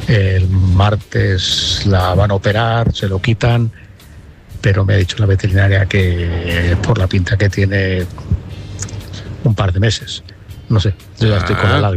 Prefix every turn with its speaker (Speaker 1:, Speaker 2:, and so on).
Speaker 1: El martes la van a operar, se lo quitan, pero me ha dicho la veterinaria que por la pinta que tiene un par de meses. No sé, yo ya estoy con la lágrima.